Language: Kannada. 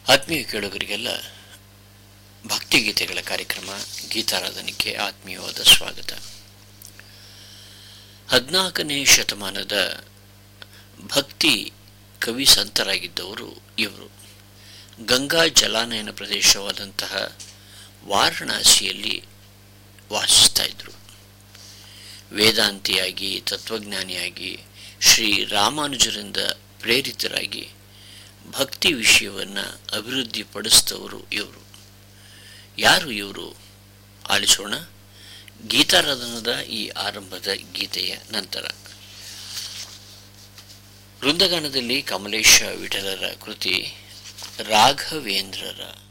ಆತ್ಮೀಯ ಕೇಳುಗರಿಗೆಲ್ಲ ಭಕ್ತಿಗೀತೆಗಳ ಕಾರ್ಯಕ್ರಮ ಗೀತಾರಾಧನೆಗೆ ಆತ್ಮೀಯವಾದ ಸ್ವಾಗತ. 14ನೇ ಶತಮಾನದ ಭಕ್ತಿ ಕವಿ ಸಂತರಾಗಿದ್ದವರು ಇವರು. ಗಂಗಾ ಜಲಾನಯನ ಪ್ರದೇಶವಾದಂತಹ ವಾರಣಾಸಿಯಲ್ಲಿ ವಾಸಿಸ್ತಾ ಇದ್ದರು. ವೇದಾಂತಿಯಾಗಿ, ತತ್ವಜ್ಞಾನಿಯಾಗಿ, ಶ್ರೀ ರಾಮಾನುಜರಿಂದ ಪ್ರೇರಿತರಾಗಿ ಭಕ್ತಿ ವಿಷಯವನ್ನು ಅಭಿವೃದ್ಧಿಪಡಿಸಿದವರು ಇವರು. ಯಾರು ಇವರು? ಆಲಿಸೋಣ ಗೀತಾರಾಧನದ ಈ ಆರಂಭದ ಗೀತೆಯ ನಂತರ. ವೃಂದಗಾನದಲ್ಲಿ ಕಮಲೇಶ ವಿಠಲರ ಕೃತಿ ರಾಘವೇಂದ್ರರ